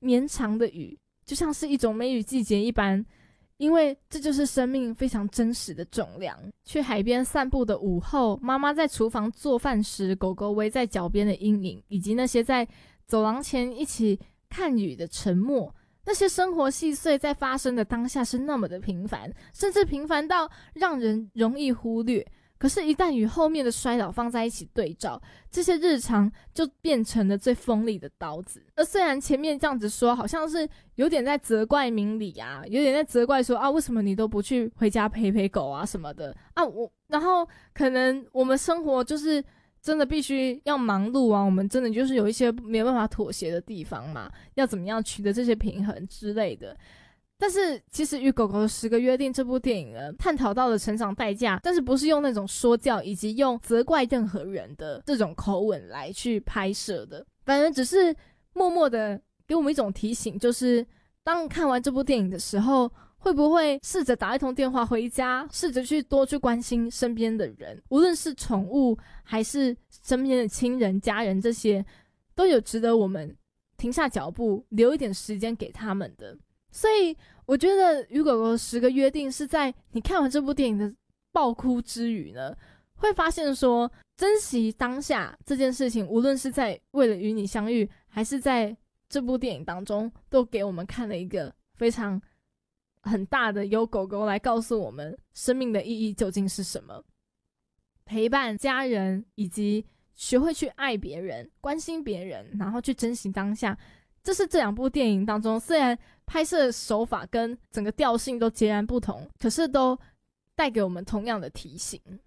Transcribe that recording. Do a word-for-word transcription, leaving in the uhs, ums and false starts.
绵长的雨就像是一种梅雨季节一般，因为这就是生命非常真实的重量。去海边散步的午后，妈妈在厨房做饭时，狗狗围在脚边的阴影，以及那些在走廊前一起看雨的沉默，那些生活细碎在发生的当下是那么的平凡，甚至平凡到让人容易忽略。可是一旦与后面的衰老放在一起对照，这些日常就变成了最锋利的刀子。而虽然前面这样子说好像是有点在责怪明理啊，有点在责怪说啊，为什么你都不去回家陪陪狗啊什么的啊，我然后可能我们生活就是真的必须要忙碌啊，我们真的就是有一些没有办法妥协的地方嘛，要怎么样取得这些平衡之类的。但是其实《与狗狗的十个约定》这部电影呢，探讨到了成长代价，但是不是用那种说教以及用责怪任何人的这种口吻来去拍摄的，反而只是默默的给我们一种提醒，就是当看完这部电影的时候，会不会试着打一通电话回家，试着去多去关心身边的人，无论是宠物还是身边的亲人家人，这些都有值得我们停下脚步留一点时间给他们的。所以我觉得《与狗狗的十个约定》是在你看完这部电影的爆哭之余呢，会发现说珍惜当下这件事情，无论是在为了与你相遇，还是在这部电影当中，都给我们看了一个非常很大的由狗狗来告诉我们生命的意义究竟是什么。陪伴家人，以及学会去爱别人，关心别人，然后去珍惜当下，这是这两部电影当中虽然拍摄手法跟整个调性都截然不同，可是都带给我们同样的提醒。